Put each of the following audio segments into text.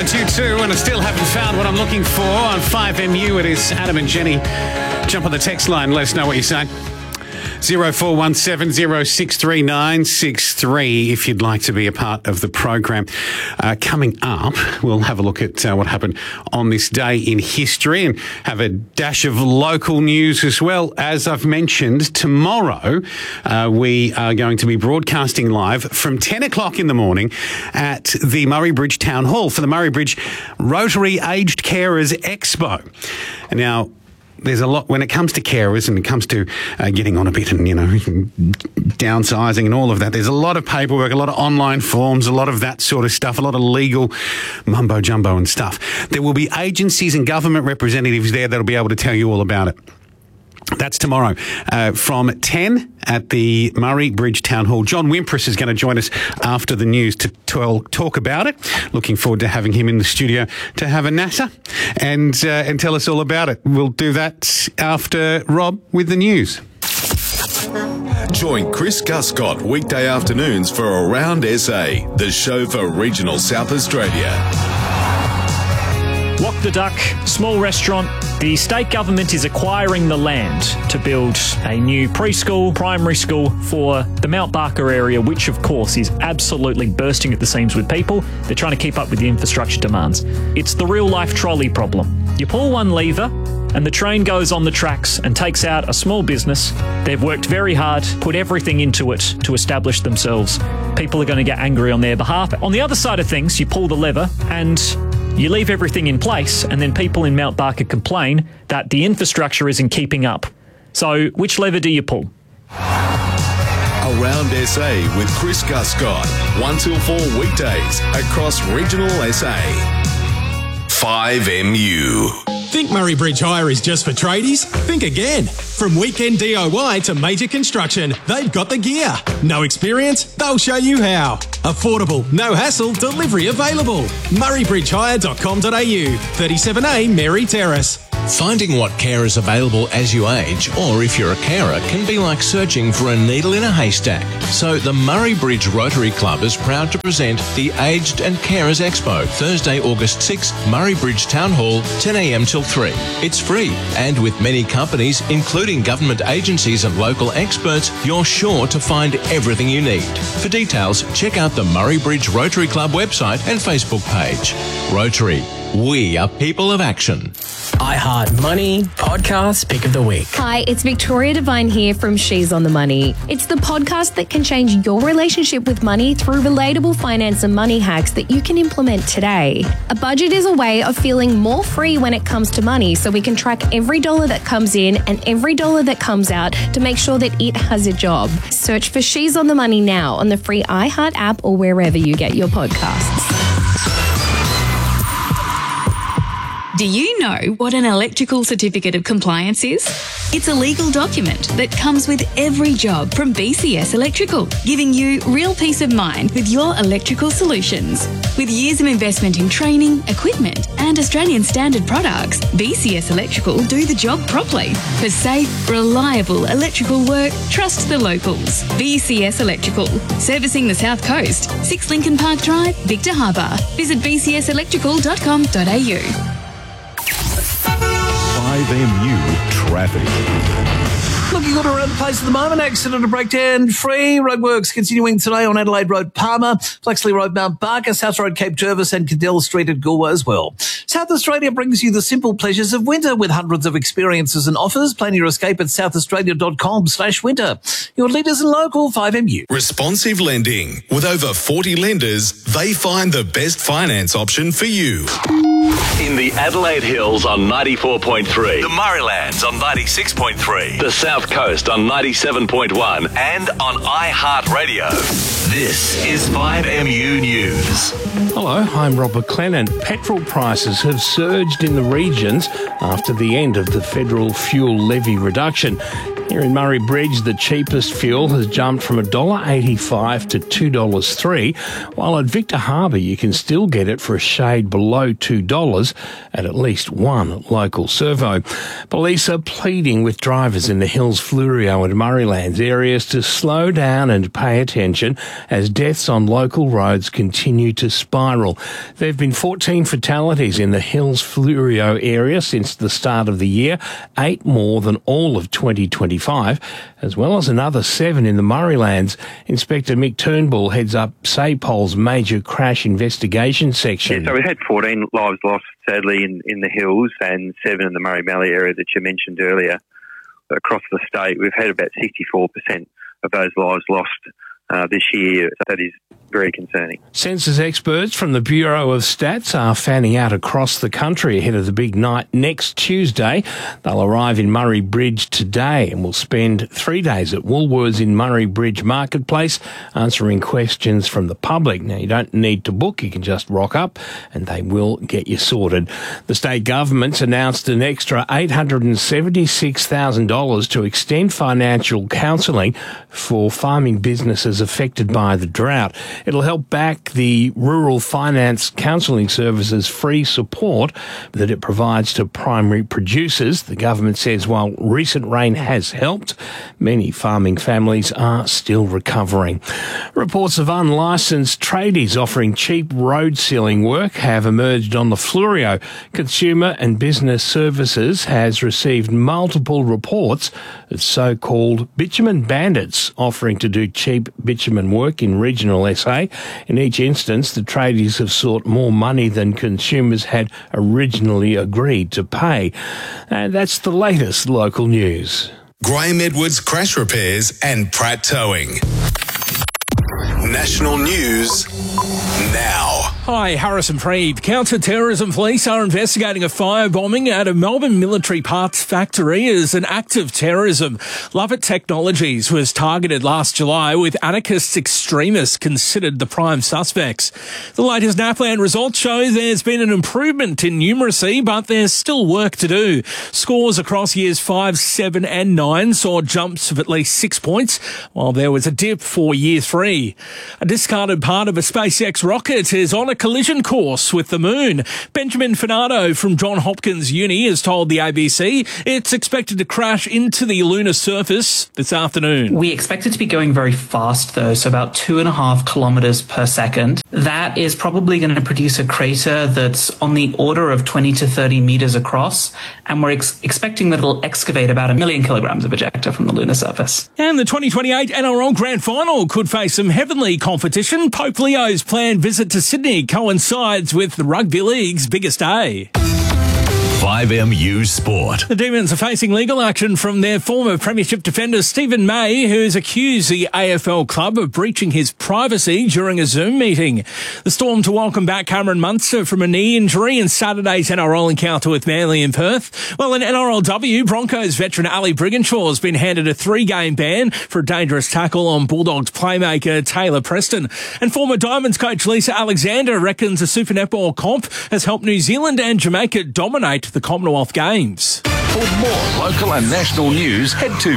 722, and I still haven't found what I'm looking for on 5MU. It is Adam and Jenny. Jump on the text line. Let us know what you're saying. 0417 063963 if you'd like to be a part of the program. Coming up, we'll have a look at what happened on this day in history and have a dash of local news as well. As I've mentioned, tomorrow we are going to be broadcasting live from 10 o'clock in the morning at the Murray Bridge Town Hall for the Murray Bridge Rotary Aged Carers Expo. Now, there's a lot when it comes to carers and it comes to getting on a bit and, downsizing and all of that. There's a lot of paperwork, a lot of online forms, a lot of that sort of stuff, a lot of legal mumbo jumbo and stuff. There will be agencies and government representatives there that'll be able to tell you all about it. That's tomorrow from 10 at the Murray Bridge Town Hall. John Wimpress is going to join us after the news to talk about it. Looking forward to having him in the studio to have a natter and tell us all about it. We'll do that after Rob with the news. Join Chris Guscott weekday afternoons for Around SA, the show for regional South Australia. Walk the Duck, small restaurant. The state government is acquiring the land to build a new preschool, primary school for the Mount Barker area, which of course is absolutely bursting at the seams with people. They're trying to keep up with the infrastructure demands. It's the real life trolley problem. You pull one lever and the train goes on the tracks and takes out a small business. They've worked very hard, put everything into it to establish themselves. People are going to get angry on their behalf. On the other side of things, you pull the lever and you leave everything in place, and then people in Mount Barker complain that the infrastructure isn't keeping up. So which lever do you pull? Around SA with Chris Guscott, 1 till 4 weekdays across regional SA. 5MU. Think Murray Bridge Hire is just for tradies? Think again. From weekend DIY to major construction, they've got the gear. No experience? They'll show you how. Affordable, no hassle, delivery available. murraybridgehire.com.au, 37A Mary Terrace. Finding what care is available as you age, or if you're a carer, can be like searching for a needle in a haystack. So the Murray Bridge Rotary Club is proud to present the Aged and Carers Expo, Thursday, August 6, Murray Bridge Town Hall, 10 a.m. till 3. It's free, and with many companies, including government agencies and local experts, you're sure to find everything you need. For details, check out the Murray Bridge Rotary Club website and Facebook page. Rotary, we are people of action. iHeart Money Podcast Pick of the Week. Hi, it's Victoria Devine here from She's on the Money. It's the podcast that can change your relationship with money through relatable finance and money hacks that you can implement today. A budget is a way of feeling more free when it comes to money, so we can track every dollar that comes in and every dollar that comes out to make sure that it has a job. Search for She's on the Money now on the free iHeart app or wherever you get your podcasts. Do you know what an electrical certificate of compliance is? It's a legal document that comes with every job from BCS Electrical, giving you real peace of mind with your electrical solutions. With years of investment in training, equipment, and Australian standard products, BCS Electrical do the job properly. For safe, reliable electrical work, trust the locals. BCS Electrical, servicing the South Coast, 6 Lincoln Park Drive, Victor Harbour. Visit bcselectrical.com.au. 5MU Traffic. Looking good around the place at the moment. Accident and breakdown free. Roadworks continuing today on Adelaide Road, Palmer, Flexley Road, Mount Barker, South Road, Cape Jervis, and Cadell Street at Goolwa as well. South Australia brings you the simple pleasures of winter with hundreds of experiences and offers. Plan your escape at southaustralia.com/winter. Your leaders in local 5MU. Responsive lending. With over 40 lenders, they find the best finance option for you. In the Adelaide Hills on 94.3, the Murraylands on 96.3, the South Coast on 97.1, and on iHeartRadio. This is 5MU News. Hello, I'm Rob McLennan. Petrol prices have surged in the regions after the end of the federal fuel levy reduction. Here in Murray Bridge, the cheapest fuel has jumped from $1.85 to $2.03, while at Victor Harbour you can still get it for a shade below $2 at least one local servo. Police are pleading with drivers in the Hills, Fleurieu and Murraylands areas to slow down and pay attention as deaths on local roads continue to spiral. There have been 14 fatalities in the Hills, Fleurieu area since the start of the year, 8 more than all of 2025, as well as another 7 in the Murraylands. Inspector Mick Turnbull heads up SAPOL's major crash investigation section. Yeah, so we had 14 lives lost, sadly, in the Hills and 7 in the Murray Valley area that you mentioned earlier. Across the state, we've had about 64% of those lives lost this year. That is very concerning. Census experts from the Bureau of Stats are fanning out across the country ahead of the big night next Tuesday. They'll arrive in Murray Bridge today and will spend 3 days at Woolworths in Murray Bridge Marketplace answering questions from the public. Now, you don't need to book, you can just rock up and they will get you sorted. The state government's announced an extra $876,000 to extend financial counselling for farming businesses affected by the drought. It'll help back the Rural Finance Counselling Service's free support that it provides to primary producers. The government says while recent rain has helped, many farming families are still recovering. Reports of unlicensed tradies offering cheap road sealing work have emerged on the Fleurieu. Consumer and Business Services has received multiple reports of so-called bitumen bandits offering to do cheap bitumen work in regional SA. In each instance, the tradies have sought more money than consumers had originally agreed to pay. And that's the latest local news. Graham Edwards Crash Repairs and Pratt Towing. National news now. Hi, Harrison Freed. Counter-terrorism police are investigating a firebombing at a Melbourne military parts factory as an act of terrorism. Lovett Technologies was targeted last July with anarchist extremists considered the prime suspects. The latest NAPLAN results show there's been an improvement in numeracy, but there's still work to do. Scores across years 5, 7 and 9 saw jumps of at least 6 points, while there was a dip for year 3. A discarded part of a SpaceX rocket is on a collision course with the moon. Benjamin Finardo from Johns Hopkins Uni has told the ABC it's expected to crash into the lunar surface this afternoon. We expect it to be going very fast, though, so about 2.5 kilometers per second. That is probably going to produce a crater that's on the order of 20 to 30 meters across, and we're expecting that it'll excavate about 1 million kilograms of ejecta from the lunar surface. And the 2028 NRL Grand Final could face some heavenly competition. Pope Leo's planned visit to Sydney coincides with the Rugby League's biggest day. 5MU Sport. The Demons are facing legal action from their former premiership defender Stephen May, who's accused the AFL club of breaching his privacy during a Zoom meeting. The Storm to welcome back Cameron Munster from a knee injury in Saturday's NRL encounter with Manly in Perth. Well, in NRLW, Broncos veteran Ali Brigginshaw has been handed a 3-game ban for a dangerous tackle on Bulldogs playmaker Taylor Preston. And former Diamonds coach Lisa Alexander reckons the Super Netball comp has helped New Zealand and Jamaica dominate the Commonwealth Games. For more local and national news, head to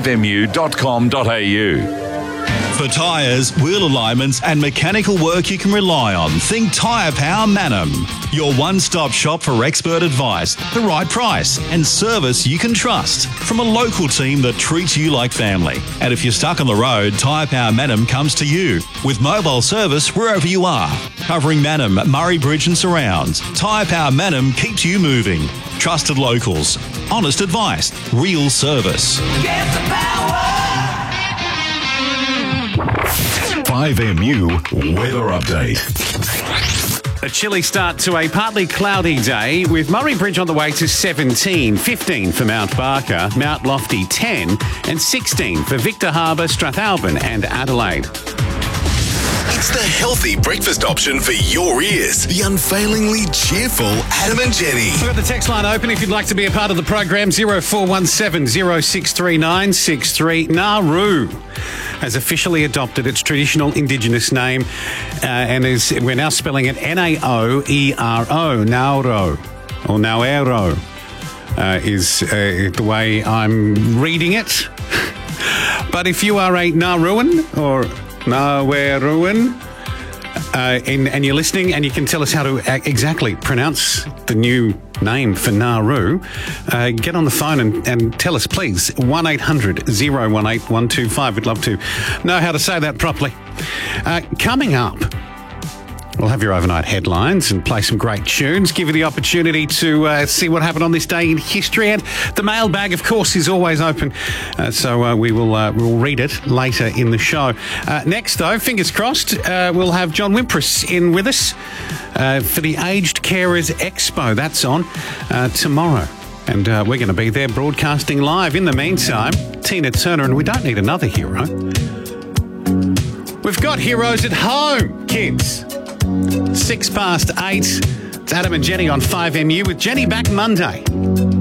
5mu.com.au. For tyres, wheel alignments and mechanical work you can rely on, think Tyre Power Manham. Your one-stop shop for expert advice, the right price and service you can trust from a local team that treats you like family. And if you're stuck on the road, Tyre Power Manham comes to you with mobile service wherever you are. Covering Manham, Murray Bridge and surrounds, Tyre Power Manham keeps you moving. Trusted locals, honest advice, real service. Get the power! 5MU Weather Update. A chilly start to a partly cloudy day with Murray Bridge on the way to 17, 15 for Mount Barker, Mount Lofty 10 and 16 for Victor Harbour, Strathalbyn and Adelaide. It's the healthy breakfast option for your ears. The unfailingly cheerful Adam and Jenny. We've got the text line open if you'd like to be a part of the program. 0417 063963. Nauru has officially adopted its traditional Indigenous name and we're now spelling it N-A-O-E-R-O. Nauru or Nauero is the way I'm reading it. But if you are a Nauruan or Naweruan, and you're listening and you can tell us how to exactly pronounce the new name for Nauru, get on the phone and tell us, please. 1800 018 125. We'd love to know how to say that properly. Coming up, we'll have your overnight headlines and play some great tunes, give you the opportunity to see what happened on this day in history. And the mailbag, of course, is always open, so we'll read it later in the show. Next, though, fingers crossed, we'll have John Wimpress in with us for the Aged Carers Expo. That's on tomorrow. And we're going to be there broadcasting live. In the meantime, Tina Turner, and we don't need another hero. We've got heroes at home, kids. 8:06. It's Adam and Jenny on 5MU with Jenny back Monday.